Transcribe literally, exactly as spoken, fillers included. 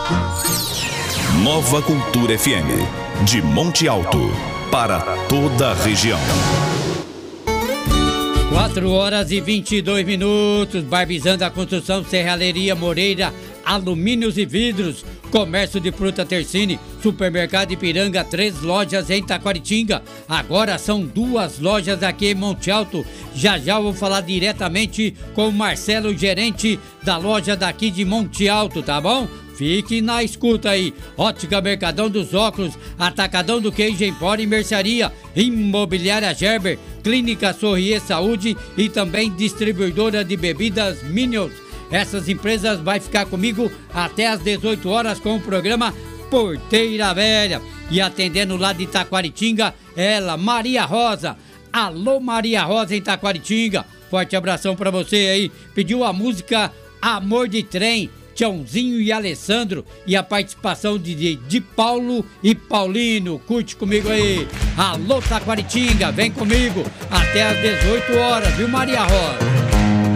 Nova Cultura F M, de Monte Alto, para toda a região. quatro horas e vinte e dois minutos, Barbizando a Construção, Serralheria Moreira, Alumínios e Vidros, Comércio de Fruta Tercine, Supermercado Ipiranga, três lojas em Taquaritinga. Agora são duas lojas aqui em Monte Alto. Já já eu vou falar diretamente com o Marcelo, gerente da loja daqui de Monte Alto, tá bom? Fique na escuta aí. Ótica Mercadão dos Óculos, Atacadão do Queijo, Empório e Mercearia, Imobiliária Gerber, Clínica Sorrier Saúde e também distribuidora de bebidas Minions. Essas empresas vai ficar comigo até às dezoito horas com o programa Porteira Velha. E atendendo lá de Taquaritinga, ela, Maria Rosa. Alô, Maria Rosa em Taquaritinga. Forte abração pra você aí. Pediu a música Amor de Trem, Tiãozinho e Alessandro, e a participação de, de, de Paulo e Paulino. Curte comigo aí. Alô, Taquaritinga, vem comigo até às dezoito horas, viu, Maria Rosa?